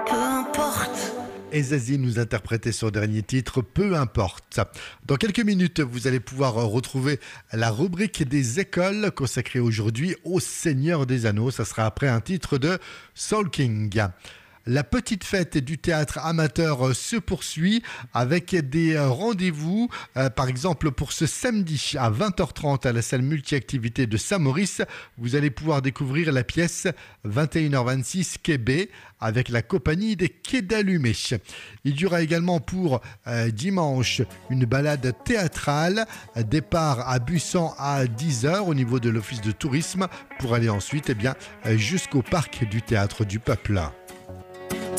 Peu importe. Et Zazie nous interprétait son dernier titre, Peu importe. Dans quelques minutes, vous allez pouvoir retrouver la rubrique des écoles consacrée aujourd'hui au Seigneur des Anneaux. Ça sera après un titre de Soul King. La petite fête du théâtre amateur se poursuit avec des rendez-vous, par exemple pour ce samedi à 20h30 à la salle multi-activité de Saint-Maurice. Vous allez pouvoir découvrir la pièce 21h26 Quai B avec la compagnie des Quais d'Allumés. Il y aura également pour dimanche une balade théâtrale, départ à Bussan à 10h au niveau de l'office de tourisme pour aller ensuite jusqu'au parc du Théâtre du Peuple.